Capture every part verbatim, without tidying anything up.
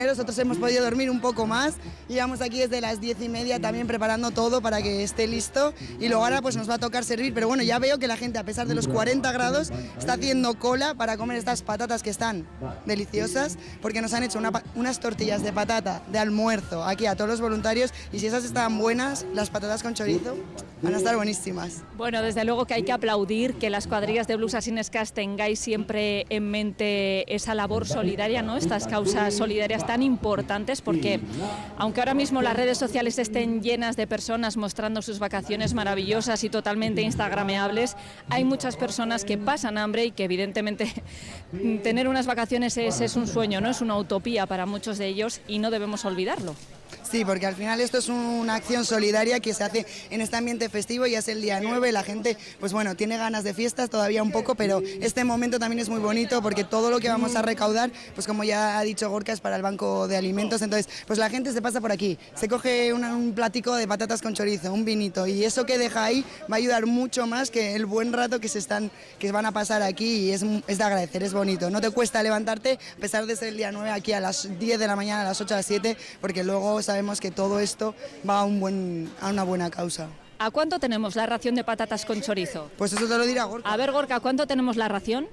Nosotros hemos podido dormir un poco más y vamos aquí desde las diez y media también preparando todo para que esté listo y luego ahora pues nos va a tocar servir, pero bueno, ya veo que la gente a pesar de los cuarenta grados está haciendo cola para comer estas patatas que están deliciosas porque nos han hecho una, unas tortillas de patata de almuerzo aquí a todos los voluntarios y si esas estaban buenas, las patatas con chorizo van a estar buenísimas. Bueno, desde luego que hay que aplaudir que las cuadrillas de Blues Asinescas tengáis siempre en mente esa labor solidaria, ¿no? Estas causas solidarias tan importantes porque aunque ahora mismo las redes sociales estén llenas de personas mostrando sus vacaciones maravillosas y totalmente instagrameables, hay muchas personas que pasan hambre y que evidentemente tener unas vacaciones es, es un sueño, ¿no? Es una utopía para muchos de ellos y no debemos olvidarlo. Sí, porque al final esto es una acción solidaria que se hace en este ambiente festivo, ya es el día nueve, la gente, pues bueno, tiene ganas de fiestas todavía un poco, pero este momento también es muy bonito porque todo lo que vamos a recaudar, pues como ya ha dicho Gorka, es para el banco de alimentos, entonces pues la gente se pasa por aquí, se coge una, un platico de patatas con chorizo, un vinito y eso que deja ahí va a ayudar mucho más que el buen rato que se están, que van a pasar aquí y es, es de agradecer, es bonito, no te cuesta levantarte a pesar de ser el día nueve aquí a las diez de la mañana, a las ocho, a las siete, porque luego sabemos que todo esto va a, un buen, a una buena causa. ¿A cuánto tenemos la ración de patatas con chorizo? Pues eso te lo dirá Gorka. A ver, Gorka, ¿cuánto tenemos la ración?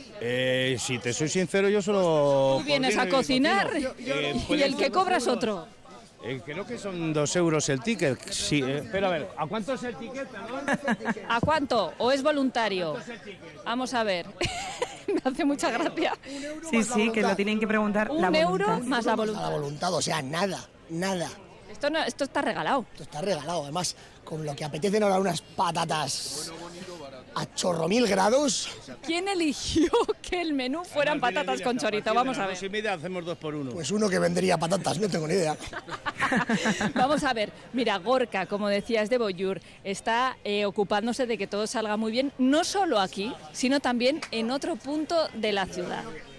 Eh, si te soy sincero, yo solo... ¿Tú vienes a cocinar? Eh, y el que cobra es otro. Eh, creo que son dos euros el ticket. Sí, eh, pero a ver, ¿a cuánto es el ticket, perdón? ¿A cuánto? ¿O es voluntario? Vamos a ver. Me hace mucha gracia. Sí, sí, que lo tienen que preguntar. Un la euro voluntad. más la voluntad. La voluntad, o sea, nada, nada. Esto, no, esto está regalado. Esto está regalado, además, con lo que apetecen ahora unas patatas a chorro mil grados. ¿Quién eligió que el menú fueran patatas con chorizo? Vamos a ver. Si media hacemos dos por uno. Pues uno que vendería patatas, no tengo ni idea. Vamos a ver, mira, Gorka, como decías de Bollur, está eh, ocupándose de que todo salga muy bien, no solo aquí, sino también en otro punto de la ciudad.